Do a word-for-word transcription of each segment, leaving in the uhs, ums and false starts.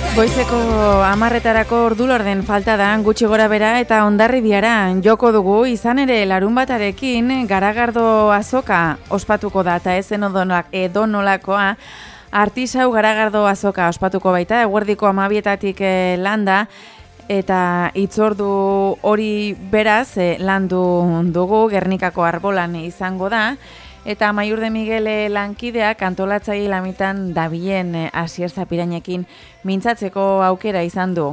Goizeko hamarretarako ordu lorden falta da gutxi gora bera eta Hondarribiara joko dugu, izan ere larunbatarekin Garagardo azoka ospatuko da eta ez edonolakoa. Artisau Garagardo azoka ospatuko baita, eguerdiko hamabietatik eh, landa eta hitzordu hori beraz eh, landu dugu Gernikako Arbolan izango da. Eta Amaiur de Miguel lankideak antolatzaile lamitan dabilen Asier Zapirainekin mintzatzeko aukera izan du.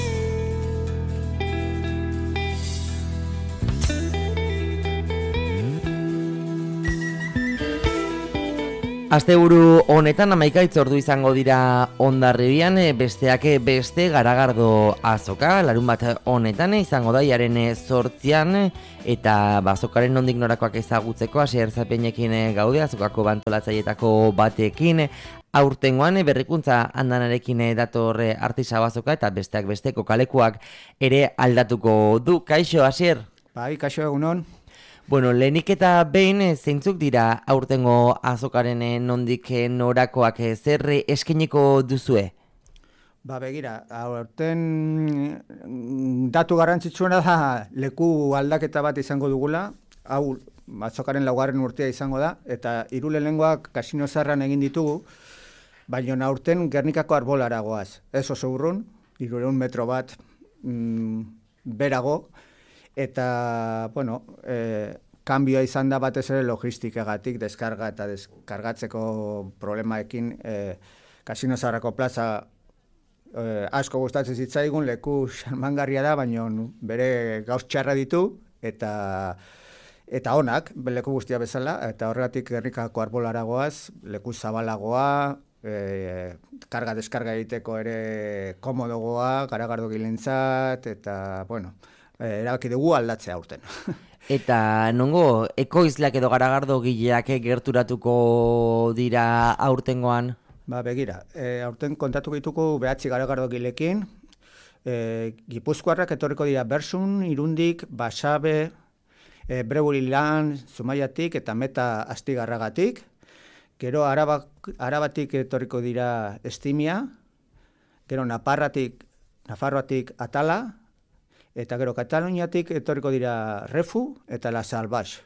Asteburu honetan hamaika hitzordu izango dira Hondarribian, besteak beste Garagardo azoka, larun bat honetan izango da iaren zortzian, eta azokaren nondik norakoak ezagutzeko Asier Zapienekin gaude, azokako bantolatzailetako batekin. Aurtengoan berrikuntza andanarekin dator Artisau azoka eta besteak beste kokalekuak ere aldatuko du. Kaixo, Asier? Bai, kaixo egunon. Bueno, lehenik eta behin zeintzuk dira aurtengo azokaren nondik norakoak, zer eskainiko duzue? Ba begira, aurten datu garrantzitsuena da leku aldaketa bat izango dugula, hau azokaren laugarren urtea izango da, eta hiru lehenengoak Kasino Zaharran egin ditugu, baina aurten Gernikako Arbolara goaz. Ez oso urrun, hirurehun metro bat mm, berago, eta, bueno, eh, kanbioa izan da batez ere logistikagatik, deskarga eta deskargatzeko problemaekin eh, Kasino Zaharrako plaza eh, asko gustatzen zitzaigun, leku xarmangarria da, baina bere gauz txarra ditu, eta eta onak, leku guztia bezala, eta horregatik Gernikako Arbolara goaz, leku zabalagoa, eh, karga-deskarga egiteko ere komodogoa, Garagardo gilentzat, eta, bueno, Eh, erabaki dugu aldatzea aurten. Eta nongo ekoizleak edo Garagardo gileak gerturatuko dira aurtengoan? Ba begira, e, aurten kontatuko dituko behatzi Garagardo gilekin, e, Gipuzkoarrak etorriko dira Bersun, Irundik, Basabe, e, Breburilan, Zumaiatik eta Meta Astigarragatik. Gero Arabak, Arabatik etorriko dira Estimia, gero Naparratik, Nafarroatik Atala, eta gero Kataluniatik etorriko dira Refu eta La Salvaje.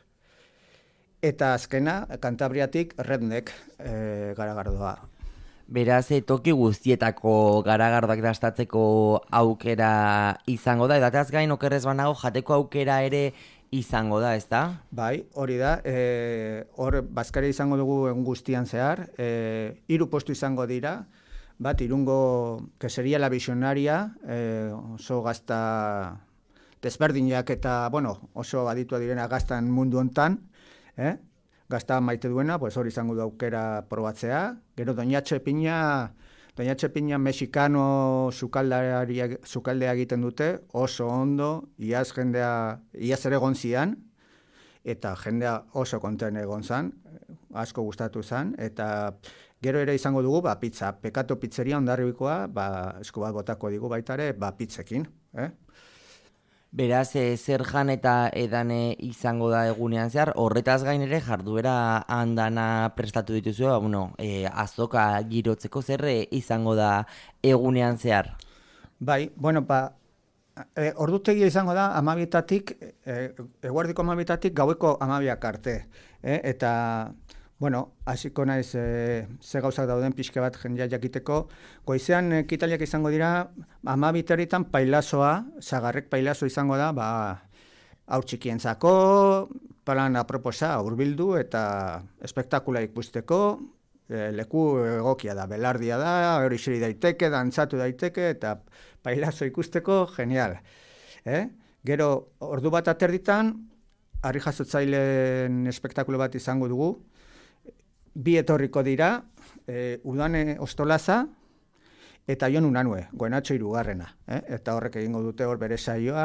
Eta azkena, Kantabriatik Rednek e, Garagardoa. Beraz, toki guztietako Garagardoak dastatzeko aukera izango da, edataz gain okerrez banago jateko aukera ere izango da, ez da? Bai, hori da. E, hor, bazkari izango dugu egun guztian zehar. E, hiru postu izango dira. Bat, Irungo Keseria la Visionaria, eh, oso gazta desberdinak eta, bueno, oso aditua direna gaztan mundu hontan, eh? Gazta maite duena, pues hori izango du aukera probatzea. Gero Doñatxe Pina, Doñatxe Pina mexikano sukaldea egiten dute, oso ondo, iaz jendea, iaz ere egon zian, eta jendea oso konten egon zan, asko gustatu zan, eta gero ere izango dugu, ba, pizza, Pekato pizzeria Hondarribikoa, ba, esku bat botako digu baita ere, ba, pizzekin. Eh? Beraz, e, zer jan eta edane izango da egunean zehar, horretaz gain ere jarduera handana prestatu dituzu, ba, bueno, e, azoka girotzeko zer izango da egunean zehar? Bai, bueno, ba, e, ordutegia izango da amabietatik, e, eguerdiko amabietatik gaueko amabiak arte. Eh? Eta bueno, hasiko naiz e, ze gauzak dauden pixke bat jendea jakiteko. Goizean e, kitaliak izango dira, amabiterritan pailazoa, sagarrek pailazo izango da, ba, haur txikientzako, plan aproposa hurbildu eta espektakula ikusteko, e, leku egokia da, belardia da, hori xeri daiteke, dantzatu daiteke, eta pailazo ikusteko, genial. Eh? Gero, ordu bat aterditan, harri jasotzaileen espektakulo bat izango dugu, bi etorriko dira, e, Udane Ostolaza eta Jon Unanue, Goenatxo hirugarrena. Eh? Eta horrek egingo dute hor bere saioa,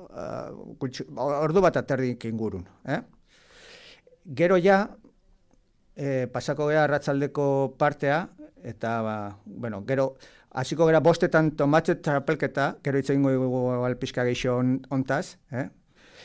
uh, ordu bat aterdik ingurun. Eh? Gero ja, e, pasako gea arratsaldeko partea, eta ba, bueno, gero hasiko gera bostetan tomatze txarapelketa, gero hitz egingo dugu alpizka geixo ontaz, eh?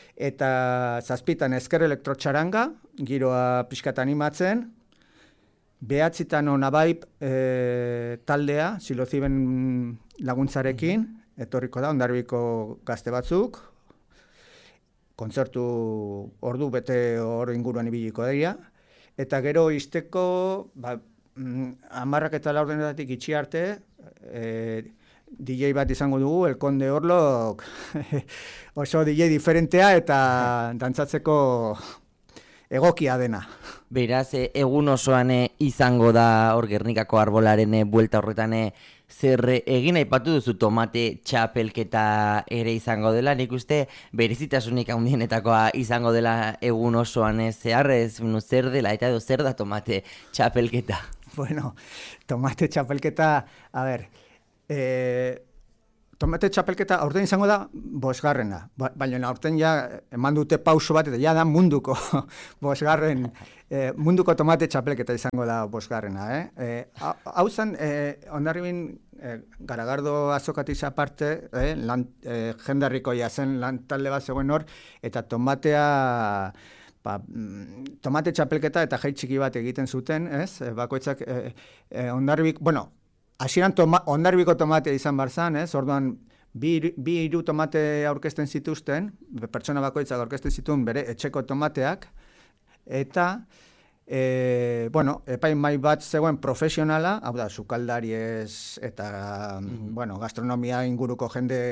Eta zazpitan ezker elektrotxaranga, giroa pixkat animatzen, behatzitan onabaip e, taldea, siloziben laguntzarekin, etorriko da, Hondarribiko gazte batzuk, kontzertu ordu bete hor inguruan ibiliko dira, eta gero izteko, ba, hamarrak eta laurdenetatik itxi arte, e, D J bat izango dugu, El Conde Orlok oso D J diferentea eta dantzatzeko egokia dena. Beraz, egun osoan izango da hor Gernikako arbolaren buelta horretan zer egin aipatu duzu tomate txapelketa ere izango dela, nik uste berezitasunik handienetakoa izango dela egun osoan zehar, ez zer dela eta edo zer da tomate txapelketa? Bueno, tomate txapelketa, a ber, eh, tomate txapelketa aurten izango da bosgarrena, ba, baina aurten ja eman dute pauso bat eta ja da munduko bosgarren, eh, munduko tomate txapelketa izango da bosgarrena. Eh? Eh, hau zen, eh, Hondarribin eh, Garagardo azokatiz aparte, eh, lan, eh, jendarrikoia zen lan talde bat zegoen hor, eta tomatea... Ba, tomate txapelketa eta jai txiki bat egiten zuten, ez? Bakoitzak, eh, eh, Hondarribik, bueno, hasieran toma, Hondarribiko tomate izan barzan, ez? Orduan, bi, bi hiru tomate aurkezten zituzten, pertsona bakoitzak aurkezten zituen bere etxeko tomateak, eta, e, bueno, epaimahai bat zegoen profesionala, hau da, sukaldari ez, eta, mm-hmm. bueno, gastronomia inguruko jende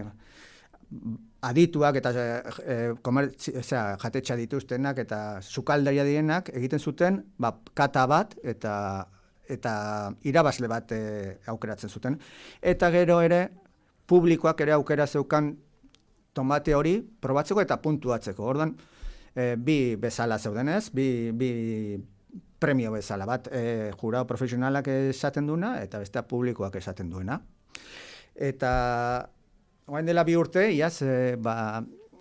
adituak eta e, komertzi, osea, jatetxa dituztenak eta sukaldaria dienak egiten zuten ba, kata bat eta eta irabazle bat e, aukeratzen zuten. Eta gero ere publikoak ere aukera zeukan tomate hori probatzeko eta puntuatzeko. Orduan e, bi bezala zeudenez, bi, bi premio bezala bat e, jurado profesionalak esaten duena eta bestea publikoak esaten duena. Eta orain dela bi urte, iaz, e, ba,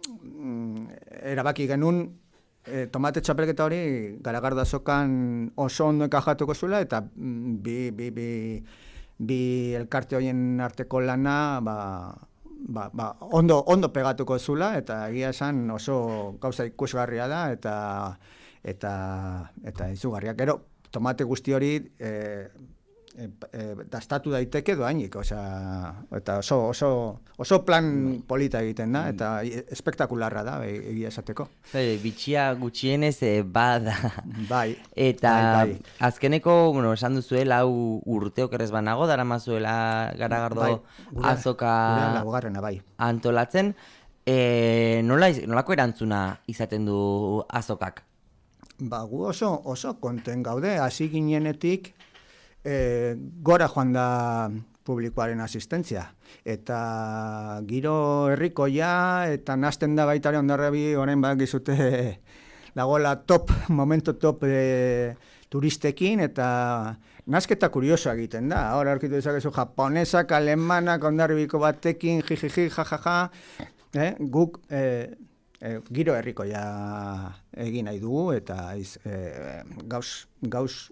erabaki genuen e, tomate txapelketa hori Garagardo azokan oso ondo enkajatuko zula, eta bi, bi, bi, bi elkarte horien arteko lana ba, ba, ba, ondo, ondo pegatuko zula, eta egia esan oso gauza ikusgarria da, eta, eta, eta izugarria. Gero, tomate guzti hori... E, E, e, dastatu daiteke doainik, osea, eta oso, oso, oso plan polita egiten da, eta espektakularra da, egia esateko. Bai, bitxia gutxienez e, bada. Bai. Eta bai, bai. Azkeneko, bueno, esan duzuela, hau urteok errez banago, daramazuela Garagardo bai, gure, azoka gure bai. antolatzen, e, nola, nolako erantzuna izaten du azokak? Ba, gu oso, oso konten gaude, hasi ginenetik, E, gora joan da publikoaren asistentzia. Eta giro herrikoia eta nazten da baitare Hondarribi orain badakizute dagoela top, momento top de turistekin eta nazketa kurioso egiten da. Ahora aurkitu dezakezu japonesak, alemanak, Hondarribiko batekin, jijiji, jajaja, eh? guk eh, eh, giro herrikoia egin nahi dugu eta iz, eh, gauz, gauz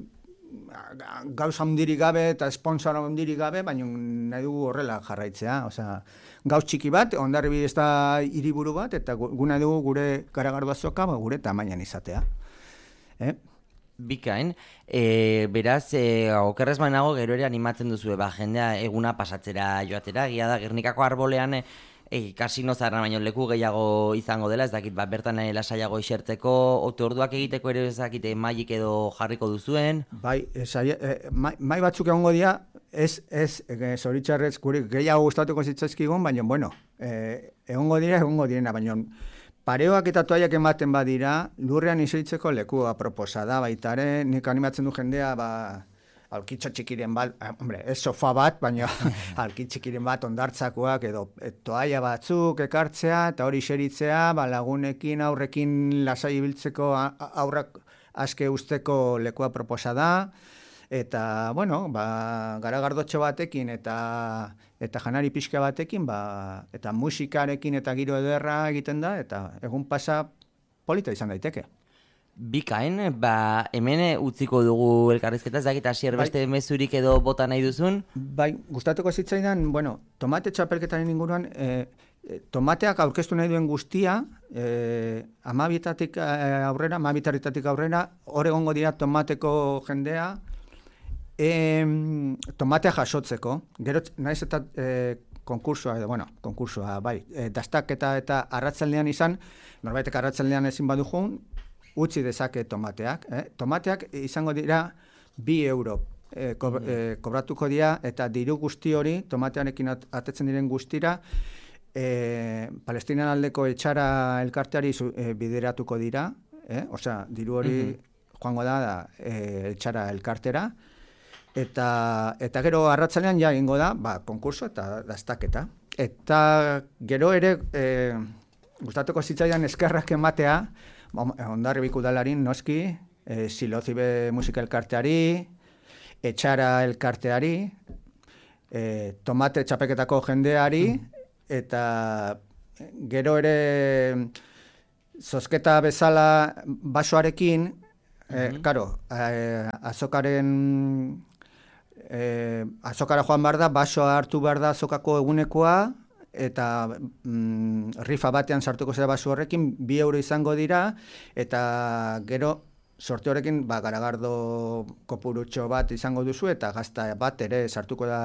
gauz handirik gabe eta sponsor handirik gabe, baina nahi dugu horrela jarraitzea. Osea, gauz txiki bat, Hondarribi ez da hiriburu bat, eta gu nahi dugu gure Garagardo azoka ba, gure tamainan izatea. Eh? Bikain, e, beraz, e, okerrez banago gero ere animatzen duzu, ba, jendea eguna pasatzera joatera, gia da Gernikako arbolean, E, kasino zaharra baino leku gehiago izango dela, ez dakit, ba, bertan lasaiago isertzeko, ote orduak egiteko ere ez dakit, maik edo jarriko duzuen? Bai, esai, e, mai, mai batzuk egongo dira, ez, ez, e, zoritxarrez, guri gehiago gustatuko zitzaizkigun, baina, bueno, e, egongo dira, egongo direna, baina pareoak eta toaiak ematen badira, lurrean isoitzeko leku aproposa da, baitare, nik animatzen du jendea, ba, alkitxo txikiren bat, hombre, ez sofa bat, baina alkitxo txikiren bat ondartzakoak edo toaia batzuk ekartzea eta hori xeritzea, ba, lagunekin, aurrekin lasai ibiltzeko aurrak aske usteko lekua proposa da, eta, bueno, ba, garagardotxo batekin eta eta janari pixka batekin, ba, eta musikarekin eta giro ederra egiten da, eta egun pasa polita izan daiteke. Bikain, ba, hemen utziko dugu elkarrizketa, ez dakit hasier beste bai. Mezurik edo bota nahi duzun? Bai, gustatuko zitzaidan, bueno, tomate txapelketaren inguruan, e, tomateak aurkeztu nahi duen guztia, eh, amabitatik aurrera, amabitaritatik aurrera, hor egongo dira tomateko jendea, eh, tomatea jasotzeko. Gero, naiz eta eh, konkursua, bueno, konkursua, bai, eh, dastaketa eta arratzaldean izan, norbaitek arratzaldean ezin badu jun, utzi dezake tomateak. Eh? Tomateak izango dira bi euro. E, ko, e, kobratuko dira eta diru guzti hori, tomatearekin at, atetzen diren guztira, e, Palestinan aldeko etxara elkarteari zu, e, bideratuko dira, eh? Osea, diru hori mm-hmm. joango da, da e, etxara elkartera, eta, eta gero arratzalean ja egingo da, ba, konkurso eta dastaketa. Eta gero ere, e, gustatuko zitzaidan eskerrak ematea, Hondarribiko udalarin noski, e, Silozibe musika elkarteari, etxara elkarteari, e, tomate txapeketako jendeari, eta gero ere zozketa bezala basoarekin, mm-hmm. e, karo, e, azokaren, e, azokara joan behar da, basoa hartu behar da azokako egunekoa, eta mm, rifa batean sartuko zera baso horrekin, bi euro izango dira, eta gero, sorte horrekin, ba, garagardo kopurutxo bat izango duzu, eta gazta bat ere sartuko da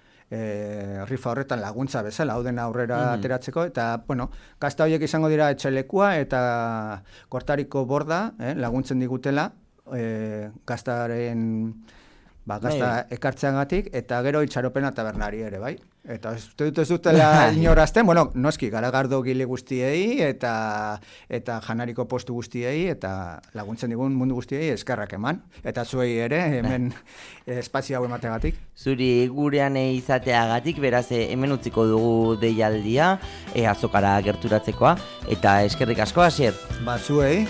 e, rifa horretan laguntza bezala, hau dena aurrera mm-hmm. ateratzeko, eta, bueno, gazta horiek izango dira etxelekua, eta kortariko borda, eh, laguntzen digutela, e, gaztaren, ba, gazta ekartzeagatik, eta gero itxaropena tabernari ere, bai? Eta ez dut ez dutela inorazten, bueno, noski, garagardo gile guztiei, eta eta janariko postu guztiei, eta laguntzen digun mundu guztiei eskerrak eman. Eta zuei ere, hemen espazio hau emateagatik. Zuri gurean izateagatik, beraz, hemen utziko dugu deialdia, e, azokara gerturatzekoa, eta eskerrik asko, Asier. Ba, zuei.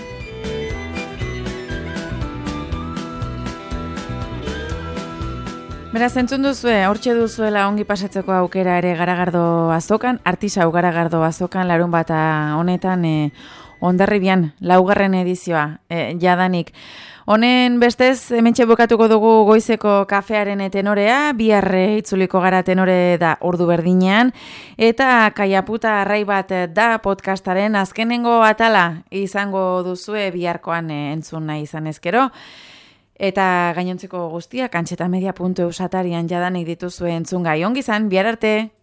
Beraz, entzun duzue, hortxe duzuela ongi pasatzeko aukera ere Garagardo azokan, artisau Garagardo azokan, larun bata honetan, e, Hondarribian, laugarren edizioa, e, jadanik. Honen bestez, hementxe bukatuko dugu goizeko kafearen tenorea, biharre itzuliko gara tenore da ordu berdinean, eta kaiaputa arrai bat da podcastaren azkenengo atala izango duzue biharkoan e, entzun nahi izan ezkero. Eta gainontzeko guztiak antxetamedia puntu eus atarian jadanik dituzue entzungai. Ongi izan, bihar arte!